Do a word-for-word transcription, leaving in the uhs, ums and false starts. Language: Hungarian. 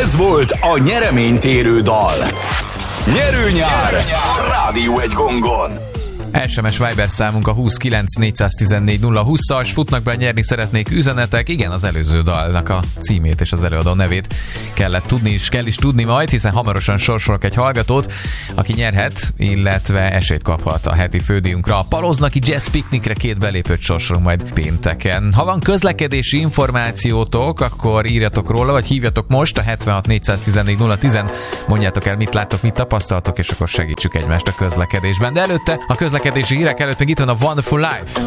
Ez volt a nyereménytérő dal. Nyerő nyár a Rádió egy gongon. es em es Viber számunk a húsz kilenc négyszáztizennégy nulla húszas, futnak be, nyerni szeretnék üzenetek. Igen, az előző dalnak a címét és az előadó nevét kellett tudni, és kell is tudni majd, hiszen hamarosan sorsolok egy hallgatót, aki nyerhet, illetve esélyt kaphat a heti fődíjunkra. A Paloznaki Jazz Piknikre két belépőt sorsolunk majd pénteken. Ha van közlekedési információtok, akkor írjatok róla, vagy hívjatok most a hetvenhat négyszáztizennégy nulla tíz, mondjátok el, mit láttok, mit tapasztaltok, és akkor segítsük egymást a közlekedésben. De előtte a közlekedési hírek előtt még itt van a Wonderful Life.